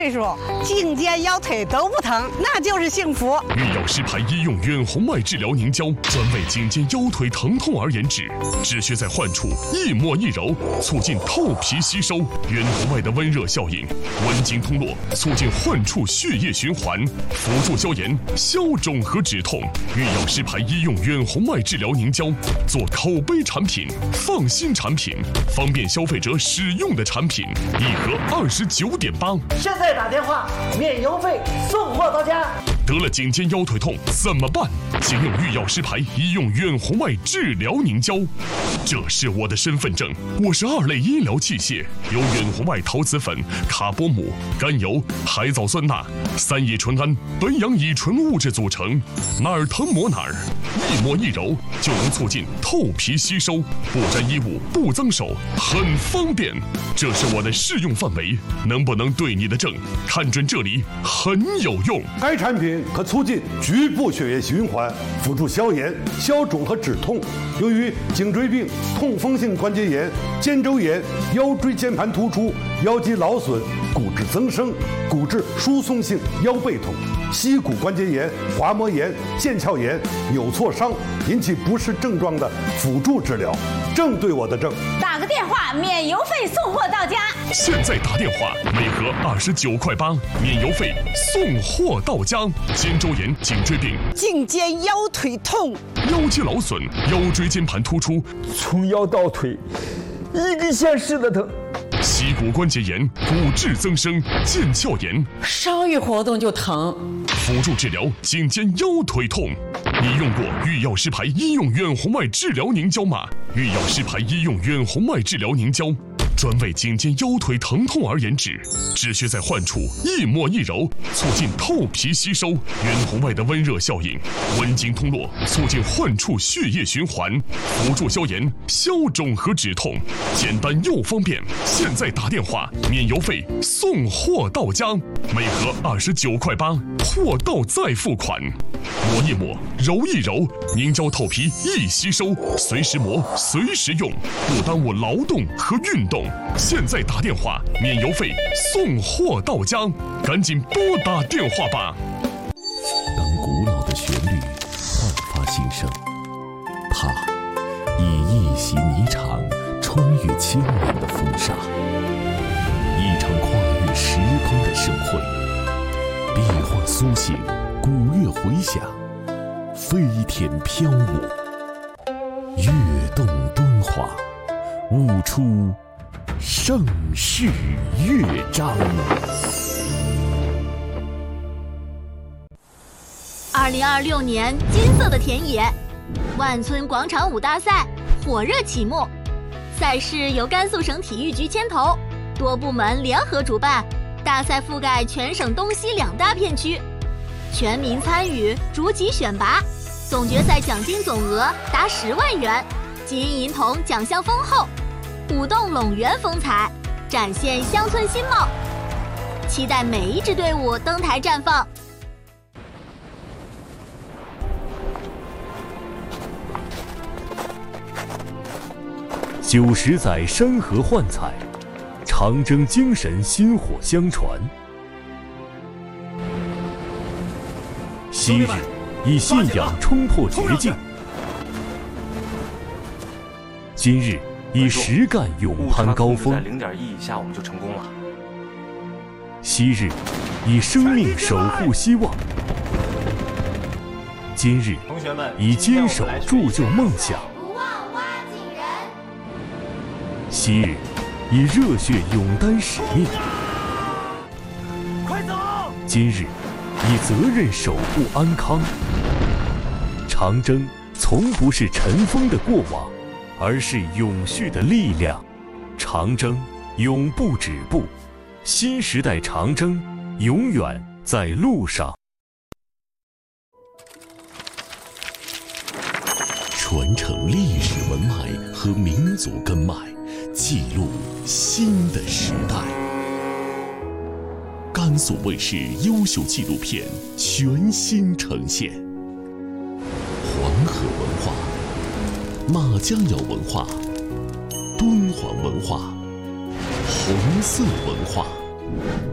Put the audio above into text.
岁数，颈肩腰腿都不疼，那就是幸福。 御药师牌医用远红外治疗凝胶，专为颈肩腰腿疼痛而研制，只需在患处一抹一揉，促进透皮吸收；远红外的温热效应，温经通络，促进患处血液循环，辅助消炎、消肿和止痛。御药师牌医用远红外治疗凝胶，做口碑产品、放心产品、方便消费者使用的产品，一盒29.8。 现在打电话，免邮费，送货到家。 得了颈肩腰腿痛怎么办？请用御药师牌医用远红外治疗凝胶。这是我的身份证，我是2类医疗器械，由远红外陶瓷粉、卡波姆、甘油、海藻酸钠、3乙醇胺、苯氧乙醇物质组成，哪儿疼抹哪儿，一抹一揉就能促进透皮吸收，不沾衣物，不脏手，很方便。这是我的适用范围，能不能对你的症？看准这里很有用。 该产品可促进局部血液循环，辅助消炎、消肿和止痛。由于颈椎病、痛风性关节炎、肩周炎、腰椎间盘突出、腰肌劳损、骨质增生、骨质疏松性腰背痛、膝骨关节炎、滑膜炎、腱鞘炎、扭挫伤引起不适症状的辅助治疗，正对我的症。 打个电话，免邮费送货到家。 现在打电话，每盒29.8块，免邮费，送货到家。肩周炎、颈椎病、 颈肩腰腿痛、 腰肌劳损、腰椎间盘突出， 从腰到腿，一根线似的疼。 膝骨关节炎、骨质增生、腱鞘炎， 稍一活动就疼。 辅助治疗颈肩腰腿痛。你用过御药师牌医用远红外治疗凝胶吗？御药师牌医用远红外治疗凝胶，专为颈肩腰腿疼痛而研制，只需在患处一抹一揉，促进透皮吸收；远红外的温热效应，温经通络，促进患处血液循环，辅助消炎、消肿和止痛，简单又方便。现在打电话，免邮费，送货到家，每盒29.8块，货到再付款。抹一抹，揉一揉，凝胶透皮易吸收，随时磨，随时用，不耽误劳动和运动。现在打电话，免邮费，送货到家，赶紧拨打电话吧。 当古老的旋律焕发新生，它以一袭霓裳穿越千年的风沙，一场跨越时空的盛会，壁画苏醒，古乐回响，飞天飘舞，跃动敦煌，舞出盛世乐章。 2026年金色的田野，万村广场舞大赛火热启幕。赛事由甘肃省体育局牵头，多部门联合主办，大赛覆盖全省东西2大片区，全民参与，逐级选拔，总决赛奖金总额达10万元，金银铜奖项丰厚，舞动陇原风采，展现乡村新貌。期待每一支队伍登台绽放。 90载山河幻彩，长征精神薪火相传。昔日以信仰冲破绝境，今日以实干勇攀高峰。 在0.1以下我们就成功了。 昔日以生命守护希望，今日以坚守铸就梦想。昔日以热血勇担使命， 快走！ 今日以责任守护安康。长征从不是尘封的过往，而是永续的力量。长征永不止步，新时代长征永远在路上。传承历史文脉和民族根脉，记录新的时代。甘肃卫视优秀纪录片全新呈现。黄河文化、马家窑文化、敦煌文化、红色文化。